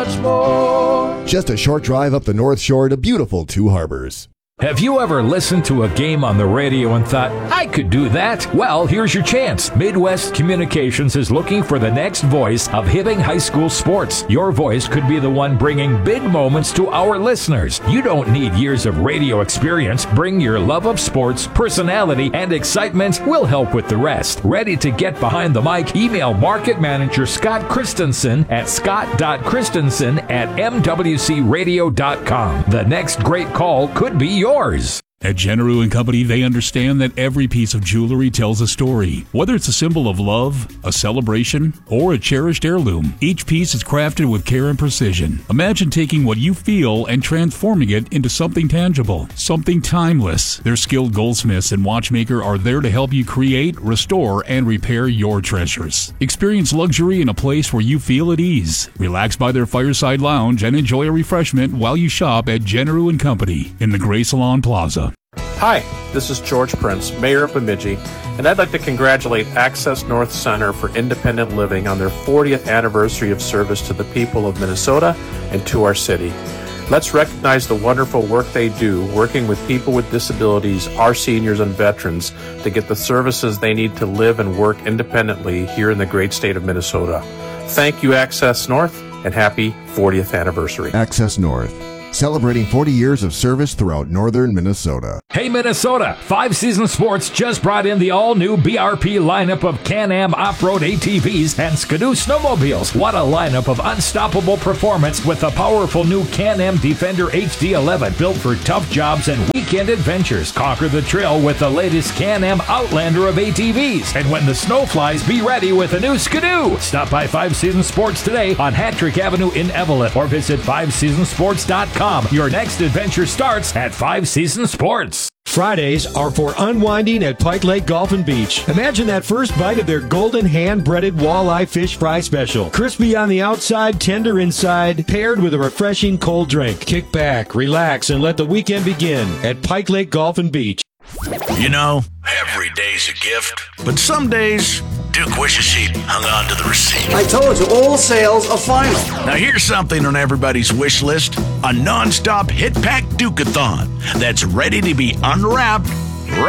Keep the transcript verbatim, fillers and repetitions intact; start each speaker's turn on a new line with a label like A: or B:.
A: much more.
B: Just a short drive up the North Shore to beautiful Two Harbors.
C: Have you ever listened to a game on the radio and thought, I could do that? Well, here's your chance. Midwest Communications is looking for the next voice of Hibbing High School sports. Your voice could be the one bringing big moments to our listeners. You don't need years of radio experience. Bring your love of sports, personality, and excitement. We'll help with the rest. Ready to get behind the mic? Email Market Manager Scott Christensen at scott dot christensen at m w c radio dot com. The next great call could be yours.
D: At Generou and Company, they understand that every piece of jewelry tells a story. Whether it's a symbol of love, a celebration, or a cherished heirloom, each piece is crafted with care and precision. Imagine taking what you feel and transforming it into something tangible, something timeless. Their skilled goldsmiths and watchmaker are there to help you create, restore, and repair your treasures. Experience luxury in a place where you feel at ease. Relax by their fireside lounge and enjoy a refreshment while you shop at Generou and Company in the Gray Salon Plaza.
E: Hi, this is George Prince, Mayor of Bemidji, and I'd like to congratulate Access North Center for Independent Living on their fortieth anniversary of service to the people of Minnesota and to our city. Let's recognize the wonderful work they do working with people with disabilities, our seniors and veterans, to get the services they need to live and work independently here in the great state of Minnesota. Thank you, Access North, and happy fortieth anniversary.
B: Access North, celebrating forty years of service throughout northern Minnesota.
C: Hey Minnesota, Five Season Sports just brought in the all-new B R P lineup of Can-Am off-road A T Vs and Skidoo snowmobiles. What a lineup of unstoppable performance with the powerful new Can-Am Defender H D eleven, built for tough jobs and weekend adventures. Conquer the trail with the latest Can-Am Outlander of A T Vs. And when the snow flies, be ready with a new Skidoo. Stop by Five Season Sports today on Hattrick Avenue in Evelyn or visit five season sports dot com. Your next adventure starts at Five Season Sports.
F: Fridays are for unwinding at Pike Lake Golf and Beach. Imagine that first bite of their golden hand-breaded walleye fish fry special. Crispy on the outside, tender inside, paired with a refreshing cold drink. Kick back, relax, and let the weekend begin at Pike Lake Golf and Beach.
G: You know, every day's a gift, but some days Duke wishes he'd hung on to the receipt.
H: I told you, all sales are final.
G: Now here's something on everybody's wish list. A non-stop hit-pack Duke-a-thon that's ready to be unwrapped